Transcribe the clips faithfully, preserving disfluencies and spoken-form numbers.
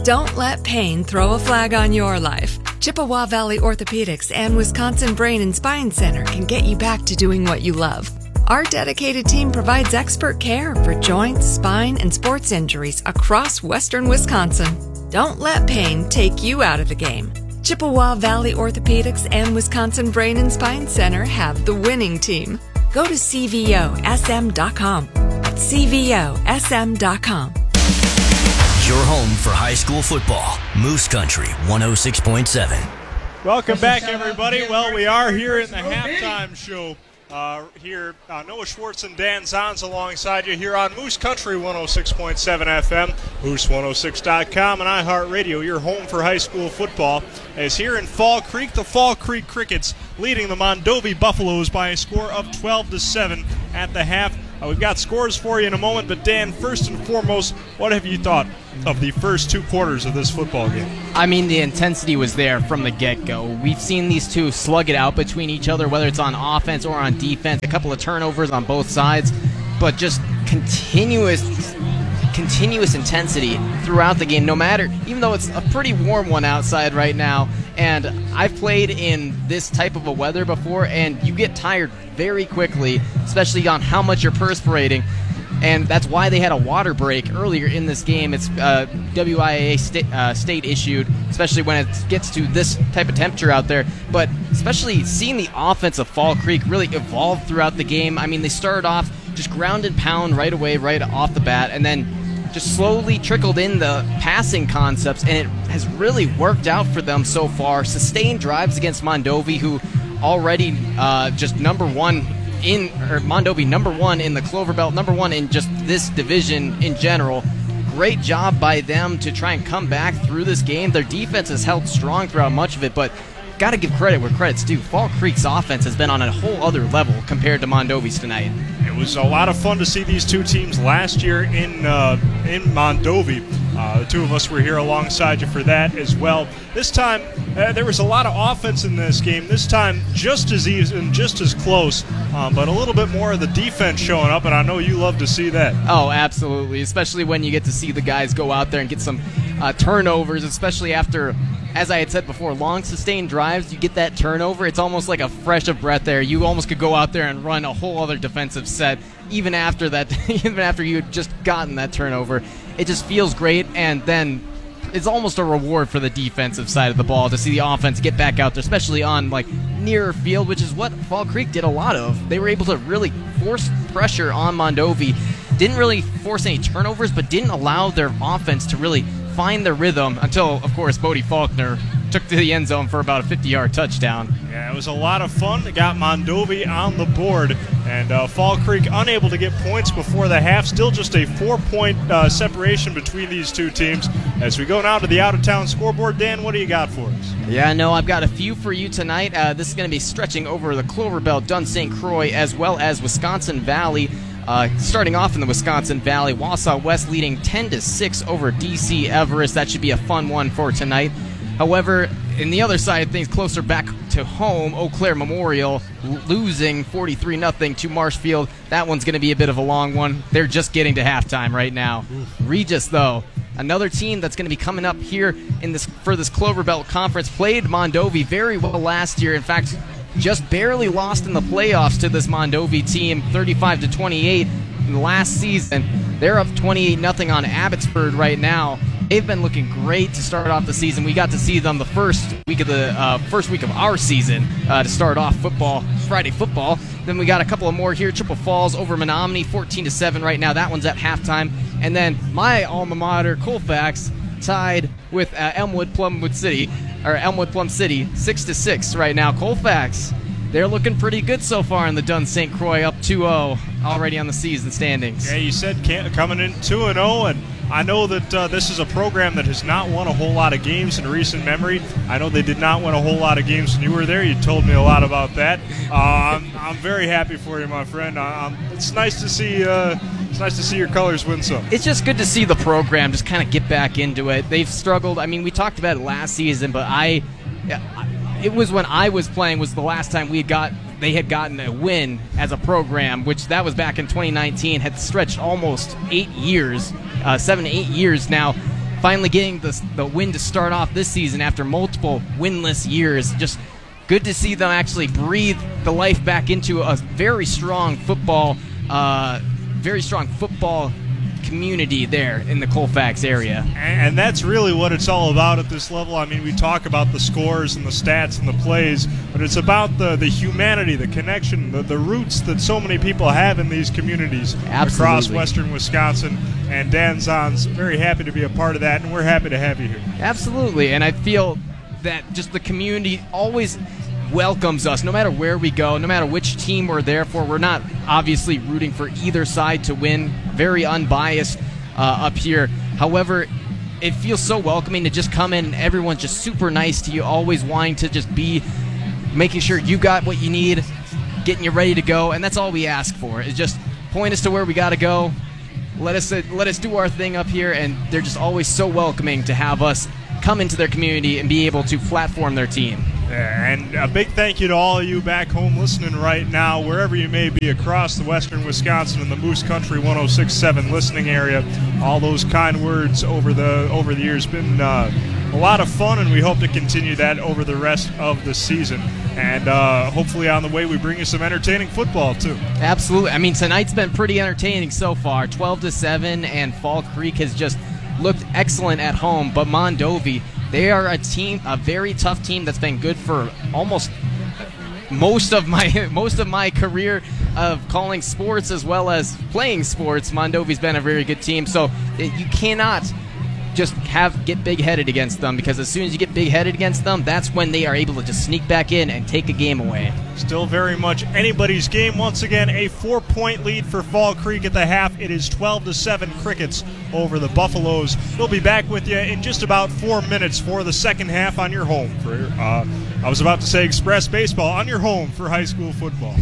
Don't let pain throw a flag on your life. Chippewa Valley Orthopedics and Wisconsin Brain and Spine Center can get you back to doing what you love. Our dedicated team provides expert care for joints, spine, and sports injuries across western Wisconsin. Don't let pain take you out of the game. Chippewa Valley Orthopedics and Wisconsin Brain and Spine Center have the winning team. Go to C V O S M dot com. That's C V O S M dot com. Your home for high school football, Moose Country one oh six point seven. Welcome back, everybody. Well, we are here in the halftime show. Uh, here, uh, Noah Schwartz and Dan Zons alongside you here on Moose Country one oh six point seven F M, Moose one oh six dot com, and iHeartRadio, your home for high school football. As here in Fall Creek, the Fall Creek Crickets leading the Mondovi Buffaloes by a score of twelve to seven at the half. Uh, we've got scores for you in a moment, but Dan, first and foremost, what have you thought of the first two quarters of this football game? I mean, the intensity was there from the get-go. We've seen these two slug it out between each other, whether it's on offense or on defense. A couple of turnovers on both sides, but just continuous continuous intensity throughout the game, no matter, even though it's a pretty warm one outside right now. And I've played in this type of a weather before, and you get tired very quickly, especially on how much you're perspirating. And that's why they had a water break earlier in this game. It's uh, W I A A sta- uh, state issued, especially when it gets to this type of temperature out there. But especially seeing the offense of Fall Creek really evolve throughout the game. I mean, they started off just ground and pound right away, right off the bat, and then just slowly trickled in the passing concepts, and it has really worked out for them so far. Sustained drives against Mondovi, who already uh, just number one in, or Mondovi number one in the Clover Belt, number one in just this division in general. Great job by them to try and come back through this game. Their defense has held strong throughout much of it, but got to give credit where credit's due. Fall Creek's offense has been on a whole other level compared to Mondovi's tonight. It was a lot of fun to see these two teams last year in uh, in Mondovi. Uh, the two of us were here alongside you for that as well. This time, uh, there was a lot of offense in this game. This time, just as easy and just as close, um, but a little bit more of the defense showing up, and I know you love to see that. Oh, absolutely, especially when you get to see the guys go out there and get some uh, turnovers, especially after, as I had said before, long sustained drives. You get that turnover, it's almost like a fresh of breath there. You almost could go out there and run a whole other defensive set even after that, even after you had just gotten that turnover. It just feels great, and then it's almost a reward for the defensive side of the ball to see the offense get back out there, especially on like nearer field, which is what Fall Creek did a lot of. They were able to really force pressure on Mondovi. Didn't really force any turnovers, but didn't allow their offense to really find their rhythm until, of course, Bodie Faulkner took to the end zone for about a fifty-yard touchdown. Yeah, it was a lot of fun. It got Mondovi on the board, and uh, Fall Creek unable to get points before the half. Still just a four-point uh, separation between these two teams. As we go now to the out-of-town scoreboard, Dan, what do you got for us? Yeah, no, I've got a few for you tonight. Uh, this is going to be stretching over the Clover Belt, Dunn Saint Croix, as well as Wisconsin Valley. Uh, starting off in the Wisconsin Valley, Wausau West leading ten to six over D C Everest. That should be a fun one for tonight. However, in the other side of things, closer back to home, Eau Claire Memorial losing forty-three nothing to Marshfield. That one's going to be a bit of a long one. They're just getting to halftime right now. Regis, though, another team that's going to be coming up here in this for this Clover Belt Conference, played Mondovi very well last year. In fact, just barely lost in the playoffs to this Mondovi team, thirty-five to twenty-eight in the last season. They're up twenty-eight nothing on Abbotsford right now. They've been looking great to start off the season. We got to see them the first week of the uh, first week of our season uh, to start off football, Friday football. Then we got a couple of more here. Triple Falls over Menominee, fourteen to seven right now. That one's at halftime. And then my alma mater, Colfax, tied with uh, Elmwood Plumwood City, or Elmwood Plum City, six to six right now. Colfax, they're looking pretty good so far in the Dunn Saint Croix, up two oh already on the season standings. Yeah, you said can't, coming in two and oh, and I know that uh, this is a program that has not won a whole lot of games in recent memory. I know they did not win a whole lot of games when you were there. You told me a lot about that. Uh, I'm, I'm very happy for you, my friend. I, it's nice to see. Uh, it's nice to see your colors win some. It's just good to see the program just kind of get back into it. They've struggled. I mean, we talked about it last season, but I, it was when I was playing was the last time we had got. They had gotten a win as a program, which that was back in twenty nineteen, had stretched almost eight years, uh, seven to eight years now finally getting the, the win to start off this season after multiple winless years. Just good to see them actually breathe the life back into a very strong football, uh, very strong football community there in the Colfax area. And that's really what it's all about at this level. I mean, we talk about the scores and the stats and the plays, but it's about the, the humanity, the connection, the, the roots that so many people have in these communities Absolutely. across western Wisconsin. And Dan Zahn's very happy to be a part of that, and we're happy to have you here. Absolutely, and I feel that just the community always welcomes us no matter where we go, no matter which team we're there for. We're not obviously rooting for either side to win, very unbiased uh, up here. However, it feels so welcoming to just come in and everyone's just super nice to you, always wanting to just be making sure you got what you need, getting you ready to go, and that's all we ask for, is just point us to where we got to go, let us uh, let us do our thing up here, and they're just always so welcoming to have us come into their community and be able to platform their team. And a big thank you to all of you back home listening right now, wherever you may be across the western Wisconsin and the Moose Country one oh six point seven listening area. All those kind words over the over the years been uh, a lot of fun, and we hope to continue that over the rest of the season. And uh, hopefully on the way we bring you some entertaining football too. Absolutely. I mean, tonight's been pretty entertaining so far. twelve to seven, and Fall Creek has just looked excellent at home, but Mondovi, they are a team, a very tough team that's been good for almost most of my most of my career of calling sports as well as playing sports. Mondovi's been a very good team, so it, you cannot just have get big-headed against them, because as soon as you get big-headed against them, that's when they are able to just sneak back in and take a game away. Still very much anybody's game. Once again, a four-point lead for Fall Creek at the half. It is twelve to seven Crickets over the Buffaloes. We'll be back with you in just about four minutes for the second half on your home for, uh, I was about to say Express Baseball, on your home for high school football.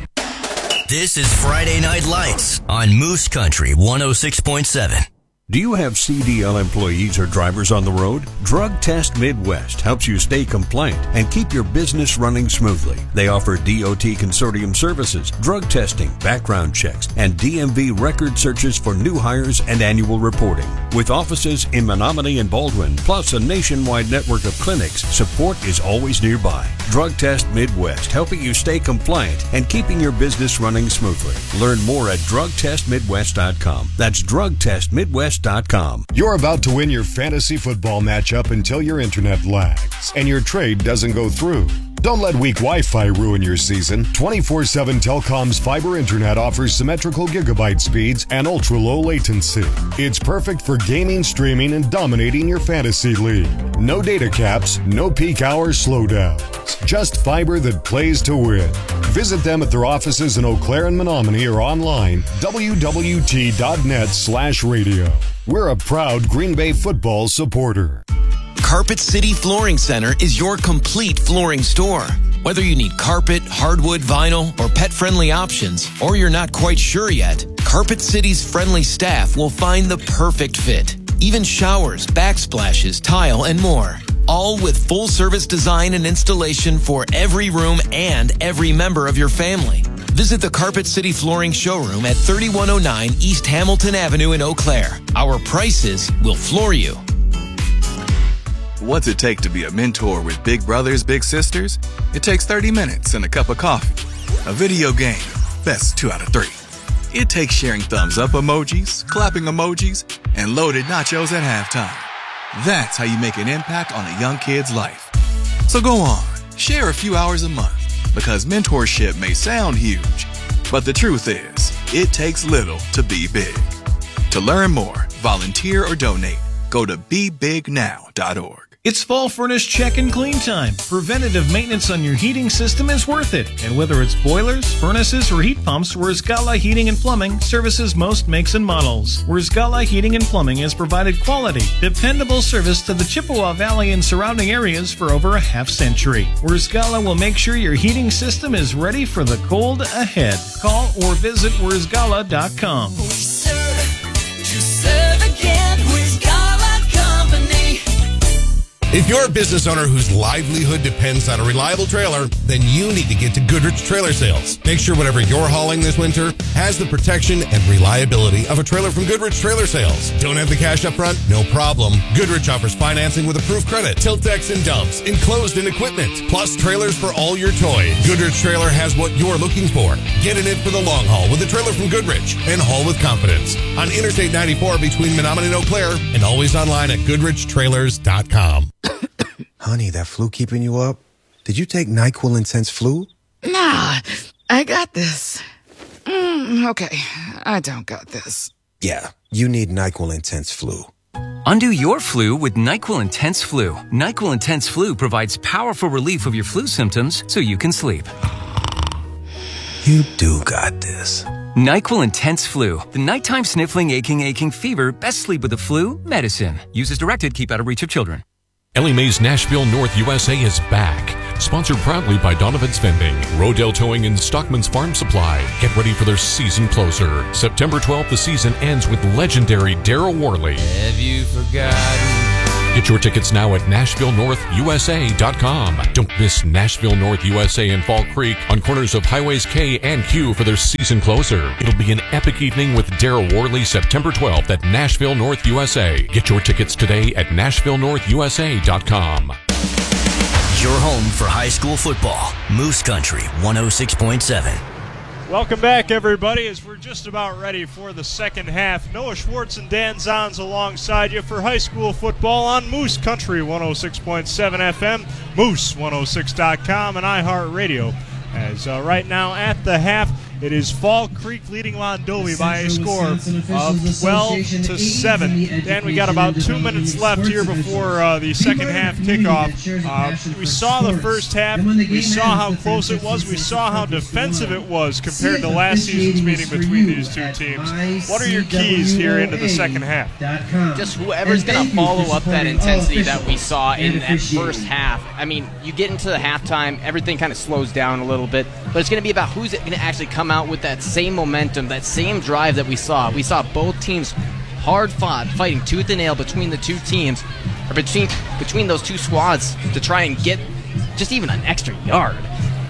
This is Friday Night Lights on Moose Country one oh six point seven. Do you have C D L employees or drivers on the road? Drug Test Midwest helps you stay compliant and keep your business running smoothly. They offer D O T consortium services, drug testing, background checks, and D M V record searches for new hires and annual reporting. With offices in Menominee and Baldwin, plus a nationwide network of clinics, support is always nearby. Drug Test Midwest, helping you stay compliant and keeping your business running smoothly. Learn more at drug test midwest dot com. That's drug test midwest dot com. You're about to win your fantasy football matchup until your internet lags and your trade doesn't go through. Don't let weak Wi-Fi ruin your season. twenty-four seven Telcom's fiber internet offers symmetrical gigabyte speeds and ultra-low latency. It's perfect for gaming, streaming, and dominating your fantasy league. No data caps, no peak hour slowdowns. Just fiber that plays to win. Visit them at their offices in Eau Claire and Menominee or online, w w t dot net slash radio. We're a proud Green Bay football supporter. Carpet City Flooring Center is your complete flooring store. Whether you need carpet, hardwood, vinyl, or pet-friendly options, or you're not quite sure yet, Carpet City's friendly staff will find the perfect fit. Even showers, backsplashes, tile, and more. All with full-service design and installation for every room and every member of your family. Visit the Carpet City Flooring Showroom at thirty-one oh nine East Hamilton Avenue in Eau Claire. Our prices will floor you. What's it take to be a mentor with big brothers, big sisters? It takes thirty minutes and a cup of coffee. A video game, best two out of three. It takes sharing thumbs up emojis, clapping emojis, and loaded nachos at halftime. That's how you make an impact on a young kid's life. So go on, share a few hours a month, because mentorship may sound huge, but the truth is, it takes little to be big. To learn more, volunteer, or donate, go to be big now dot org. It's Fall Furnace Check and Clean time. Preventative maintenance on your heating system is worth it. And whether it's boilers, furnaces, or heat pumps, Wierzgala Heating and Plumbing services most makes and models. Wierzgala Heating and Plumbing has provided quality, dependable service to the Chippewa Valley and surrounding areas for over a half century. Wierzgala will make sure your heating system is ready for the cold ahead. Call or visit wierzgala dot com. We serve to serve again. Wierzgala Company. If you're a business owner whose livelihood depends on a reliable trailer, then you need to get to Goodrich Trailer Sales. Make sure whatever you're hauling this winter has the protection and reliability of a trailer from Goodrich Trailer Sales. Don't have the cash up front? No problem. Goodrich offers financing with approved credit, tilt decks and dumps, enclosed and equipment, plus trailers for all your toys. Goodrich Trailer has what you're looking for. Get in it for the long haul with a trailer from Goodrich and haul with confidence. On Interstate ninety-four between Menominee and Eau Claire, and always online at goodrich trailers dot com. Honey, that flu keeping you up? Did you take NyQuil Intense Flu? Nah, I got this. Mm, okay, I don't got this. Yeah, you need NyQuil Intense Flu. Undo your flu with NyQuil Intense Flu. NyQuil Intense Flu provides powerful relief of your flu symptoms so you can sleep. You do got this. NyQuil Intense Flu. The nighttime sniffling, aching, aching fever. Best sleep with the flu medicine. Use as directed. Keep out of reach of children. Ellie Mae's Nashville North U S A is back. Sponsored proudly by Donovan's Vending, Rodale Towing, and Stockman's Farm Supply. Get ready for their season closer. September twelfth, the season ends with legendary Daryl Worley. Have you forgotten? Get your tickets now at Nashville North U S A dot com. Don't miss Nashville North U S A and Fall Creek on corners of Highways K and Q for their season closer. It'll be an epic evening with Daryl Worley September twelfth at Nashville North U S A. Get your tickets today at Nashville North U S A dot com. Your home for high school football. Moose Country one oh six point seven. Welcome back, everybody, as we're just about ready for the second half. Noah Schwartz and Dan Zons alongside you for high school football on Moose Country one oh six point seven F M, moose one oh six dot com, and iHeartRadio. As uh, right now at the half, it is Fall Creek leading Mondovi by a score of twelve to seven. Dan, we got about two minutes left here before uh, the second half kickoff. Uh, we saw the first half. We saw how close it was. We saw how defensive it was compared to last season's meeting between these two teams. What are your keys here into the second half? Just whoever's going to follow up that intensity that we saw in that first half. I mean, you get into the halftime, everything kind of slows down a little bit, but it's going to be about who's going to actually come out with that same momentum, that same drive that we saw. We saw both teams hard fought, fighting tooth and nail between the two teams, or between between those two squads to try and get just even an extra yard.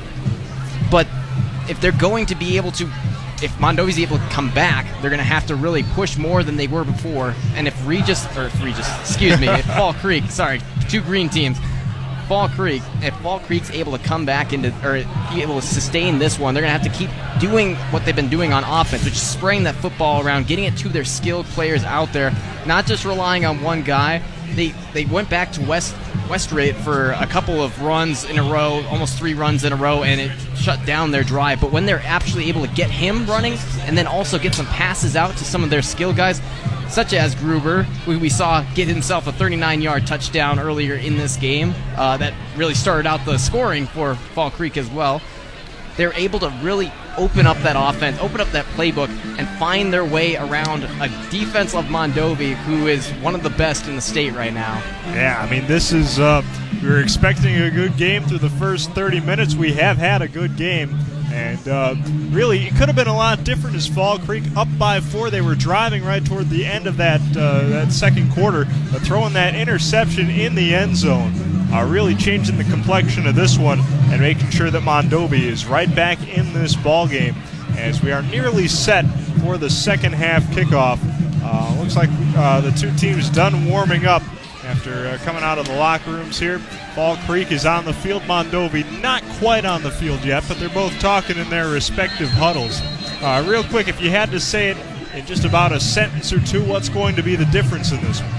But if they're going to be able to, if Mondovi's able to come back, they're going to have to really push more than they were before. And if Regis, or if Regis, excuse me, if Fall Creek, sorry, two green teams, Fall Creek, if Fall Creek's able to come back into, or be able to sustain this one, they're going to have to keep doing what they've been doing on offense, which is spraying that football around, getting it to their skilled players out there, not just relying on one guy. They they went back to West Westrate for a couple of runs in a row, almost three runs in a row, and it shut down their drive. But when they're actually able to get him running and then also get some passes out to some of their skill guys, such as Gruber, who we saw get himself a thirty-nine-yard touchdown earlier in this game. Uh, that really started out the scoring for Fall Creek as well. They're able to really open up that offense, open up that playbook, and find their way around a defense of Mondovi, who is one of the best in the state right now. Yeah, I mean, this is, uh, we were expecting a good game through the first thirty minutes. We have had a good game. And uh, really, it could have been a lot different as Fall Creek up by four. They were driving right toward the end of that uh, that second quarter, but throwing that interception in the end zone, uh, really changing the complexion of this one and making sure that Mondovi is right back in this ball game as we are nearly set for the second half kickoff. Uh, looks like uh, the two teams done warming up after uh, coming out of the locker rooms here. Fall Creek is on the field. Mondovi not quite on the field yet, but they're both talking in their respective huddles. Uh, real quick, if you had to say it in just about a sentence or two, what's going to be the difference in this one?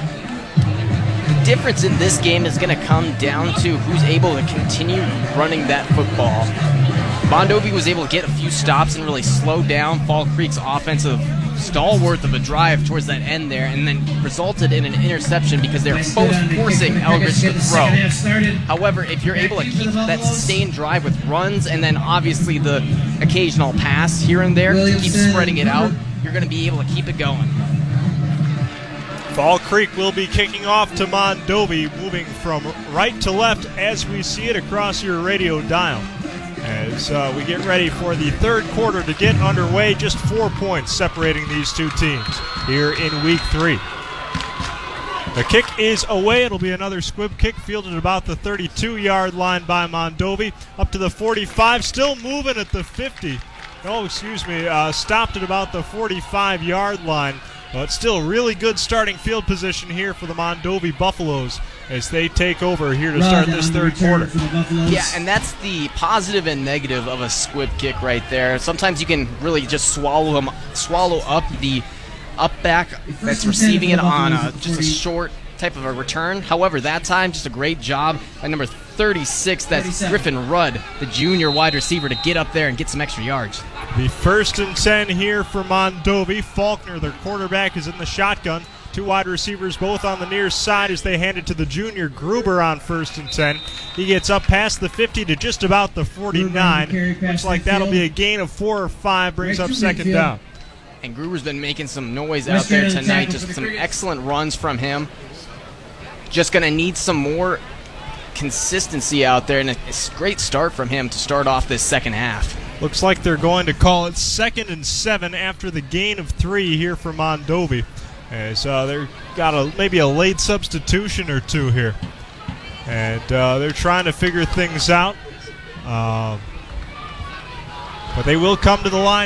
The difference in this game is going to come down to who's able to continue running that football. Mondovi was able to get a few stops and really slow down Fall Creek's offensive stalwart of a drive towards that end there, and then resulted in an interception because they're both forcing Eldridge to throw. However, if you're able to keep that sustained drive with runs and then obviously the occasional pass here and there to keep spreading it out, you're going to be able to keep it going. Fall Creek will be kicking off to Mondovi, moving from right to left as we see it across your radio dial. As uh, we get ready for the third quarter to get underway, just four points separating these two teams here in week three. The kick is away. It'll be another squib kick, fielded at about the thirty-two-yard line by Mondovi. Up to the forty-five, still moving at the fifty. Oh, excuse me, uh, stopped at about the forty-five-yard line. But still really good starting field position here for the Mondovi Buffaloes as they take over here to start this third quarter. Yeah, and that's the positive and negative of a squib kick right there. Sometimes you can really just swallow them, swallow up the up back that's receiving it on a, just a short type of a return. However, that time, just a great job by number thirty-six, that's Griffin Rudd, the junior wide receiver, to get up there and get some extra yards. The first and ten here for Mondovi. Faulkner, their quarterback, is in the shotgun. Two wide receivers both on the near side as they hand it to the junior Gruber on first and ten. He gets up past the fifty to just about the forty-nine. Looks like that'll be a gain of four or five, brings up second down. And Gruber's been making some noise out there tonight, just some excellent runs from him. Just going to need some more consistency out there, and a great start from him to start off this second half. Looks like they're going to call it second and seven after the gain of three here for Mondovi. As uh, they've got a, maybe a late substitution or two here. And uh, they're trying to figure things out. Uh, but they will come to the line